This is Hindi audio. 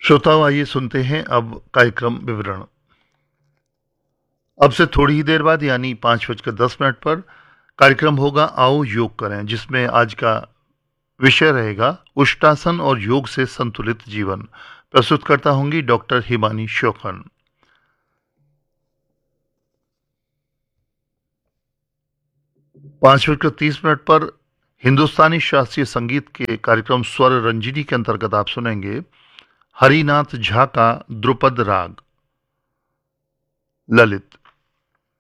श्रोताओं, आइए सुनते हैं अब कार्यक्रम विवरण। अब से थोड़ी ही देर बाद यानी 5:10 पर कार्यक्रम होगा आओ योग करें, जिसमें आज का विषय रहेगा उष्टासन और योग से संतुलित जीवन। प्रस्तुत करता होंगी डॉक्टर हिमानी शोखन। 5:30 पर हिंदुस्तानी शास्त्रीय संगीत के कार्यक्रम स्वर रंजिनी के अंतर्गत आप सुनेंगे हरिनाथ झा का द्रुपद राग ललित।